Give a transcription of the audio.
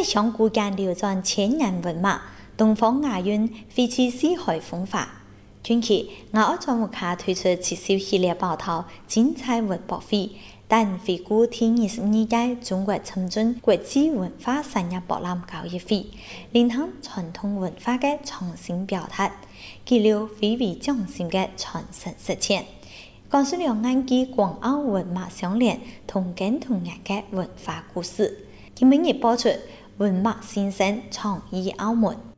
上古間流傳千年文物，東方雅韻非其四海風華。近期，我澳專門卡推出7艘系列報道精彩文博會，但回顧第22屆中國深圳國際文化產業博覽交易會，領航傳統文化的創新表達，記錄非遺匠心的傳承實踐，講述了岸基廣澳文物相連、同根同源的文化故事。今日播出文物新生創意澳門。